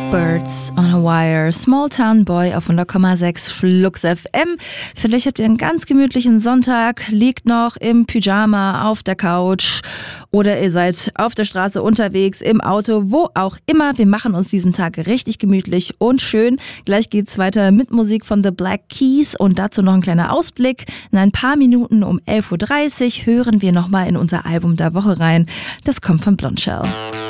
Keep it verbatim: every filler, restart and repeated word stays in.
Birds on a Wire, Small Town Boy auf hundert Komma sechs Flux F M. Vielleicht habt ihr einen ganz gemütlichen Sonntag, liegt noch im Pyjama auf der Couch oder ihr seid auf der Straße unterwegs, im Auto, wo auch immer. Wir machen uns diesen Tag richtig gemütlich und schön. Gleich geht's weiter mit Musik von The Black Keys und dazu noch ein kleiner Ausblick. In ein paar Minuten um elf Uhr dreißig hören wir nochmal in unser Album der Woche rein. Das kommt von Blondshell.